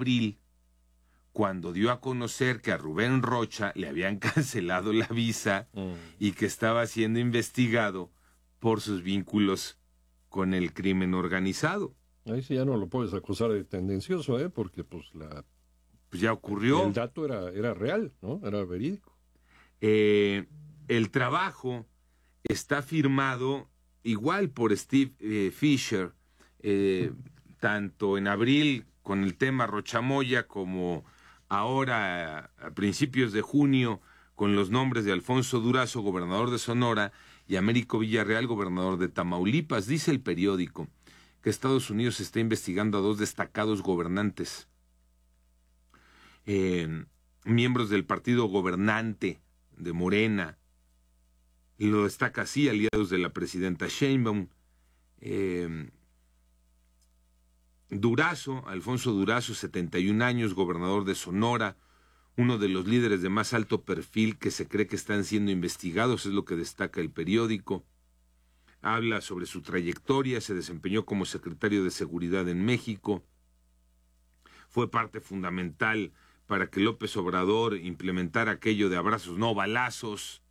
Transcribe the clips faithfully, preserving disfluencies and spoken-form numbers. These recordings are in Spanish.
abril, cuando dio a conocer que a Rubén Rocha le habían cancelado la visa mm. y que estaba siendo investigado por sus vínculos con el crimen organizado. Ahí sí ya no lo puedes acusar de tendencioso, ¿eh? Porque pues la... Pues ya ocurrió. El dato era, era real, ¿no? Era verídico. Eh, el trabajo está firmado igual por Steve eh, Fisher, eh, tanto en abril con el tema Rochamoya como ahora a principios de junio con los nombres de Alfonso Durazo, gobernador de Sonora, y Américo Villarreal, gobernador de Tamaulipas. Dice el periódico que Estados Unidos está investigando a dos destacados gobernantes, eh, miembros del partido gobernante de Morena, y lo destaca así, aliados de la presidenta Sheinbaum. Eh, Durazo, Alfonso Durazo, setenta y un años, gobernador de Sonora, uno de los líderes de más alto perfil que se cree que están siendo investigados, es lo que destaca el periódico. Habla sobre su trayectoria, se desempeñó como secretario de Seguridad en México, fue parte fundamental para que López Obrador implementara aquello de abrazos no balazos.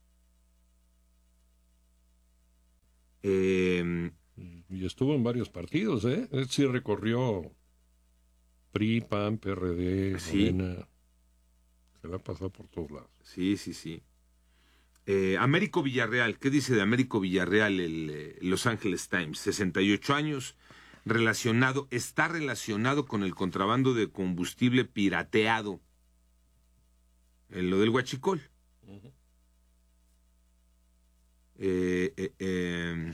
Eh, y estuvo en varios partidos, ¿eh? Él sí recorrió P R I, P A N, P R D, sí. Morena. Se la ha pasado por todos lados. Sí, sí, sí. Eh, Américo Villarreal, ¿qué dice de Américo Villarreal el eh, Los Angeles Times? sesenta y ocho años, relacionado, está relacionado con el contrabando de combustible pirateado, en lo del huachicol. Uh-huh. eh, eh, eh,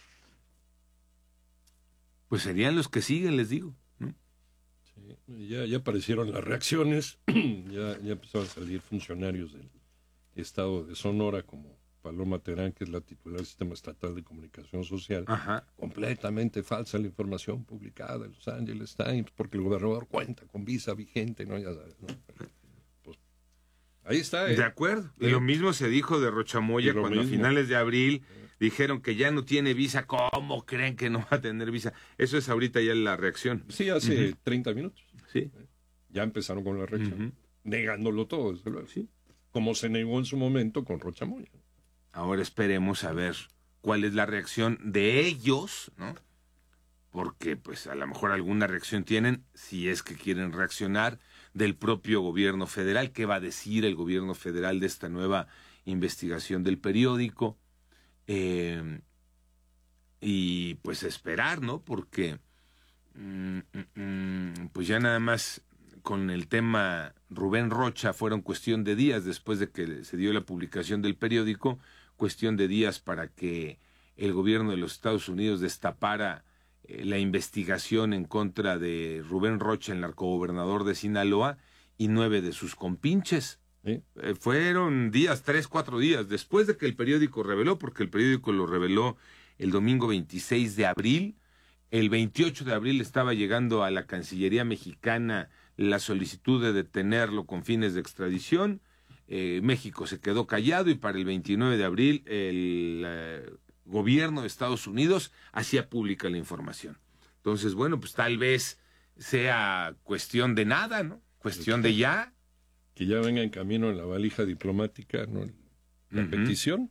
pues serían los que siguen, les digo, ¿no? Sí, ya, ya aparecieron las reacciones, ya, ya empezaron a salir funcionarios del estado de Sonora, como Paloma Terán, que es la titular del Sistema Estatal de Comunicación Social. Ajá. Completamente falsa la información publicada en Los Angeles Times, porque el gobernador cuenta con visa vigente, ¿no? Ya sabes, ¿no? Pues, ahí está. ¿eh? De acuerdo. ¿Eh? Y lo mismo se dijo de Rochamoya cuando mismo. A finales de abril ¿Eh? dijeron que ya no tiene visa. ¿Cómo creen que no va a tener visa? Eso es ahorita ya la reacción. Sí, hace uh-huh. treinta minutos. Sí. ¿Eh? Ya empezaron con la reacción. Uh-huh. Negándolo todo, desde luego. Sí. Como se negó en su momento con Rochamoya. Ahora esperemos a ver cuál es la reacción de ellos, ¿no? Porque pues a lo mejor alguna reacción tienen, si es que quieren reaccionar, del propio gobierno federal. ¿Qué va a decir el gobierno federal de esta nueva investigación del periódico? Eh, y pues esperar, ¿no? Porque mm, mm, pues ya nada más con el tema Rubén Rocha fueron cuestión de días después de que se dio la publicación del periódico, cuestión de días para que el gobierno de los Estados Unidos destapara eh, la investigación en contra de Rubén Rocha, el narcogobernador de Sinaloa, y nueve de sus compinches. ¿Sí? Eh, fueron días, tres, cuatro días, después de que el periódico reveló, porque el periódico lo reveló el domingo veintiséis de abril, el veintiocho de abril estaba llegando a la Cancillería mexicana la solicitud de detenerlo con fines de extradición. Eh, México se quedó callado y para el veintinueve de abril el eh, gobierno de Estados Unidos hacía pública la información. Entonces, bueno, pues tal vez sea cuestión de nada, ¿no? Cuestión de ya. Que ya venga en camino en la valija diplomática, ¿no? La uh-huh. petición,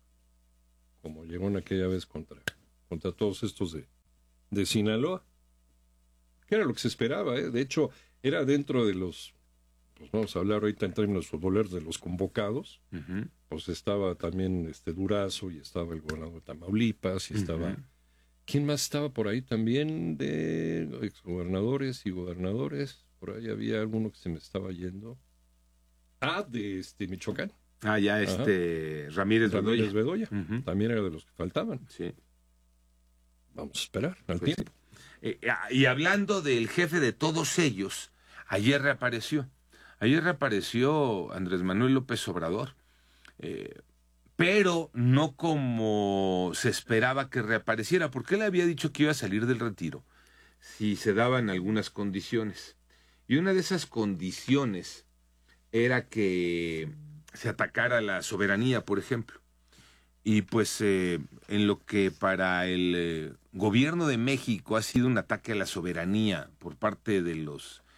como llegó en aquella vez contra, contra todos estos de, de Sinaloa, que era lo que se esperaba, ¿eh? De hecho, era dentro de los, pues vamos a hablar ahorita en términos futboleros, de los convocados. Uh-huh. Pues estaba también este Durazo, y estaba el gobernador de Tamaulipas, y estaba... Uh-huh. ¿Quién más estaba por ahí también de exgobernadores y gobernadores? Por ahí había alguno que se me estaba yendo. Ah, de este Michoacán. Ah, ya este Ajá. Ramírez Bedoya. Ramírez Bedoya. Uh-huh. También era de los que faltaban. Sí. Vamos a esperar al pues tiempo. Sí. Eh, y hablando del jefe de todos ellos, ayer reapareció. Ayer reapareció Andrés Manuel López Obrador. Eh, pero no como se esperaba que reapareciera, porque él había dicho que iba a salir del retiro si se daban algunas condiciones. Y una de esas condiciones era que se atacara la soberanía, por ejemplo. Y pues eh, en lo que para el eh, gobierno de México ha sido un ataque a la soberanía por parte de los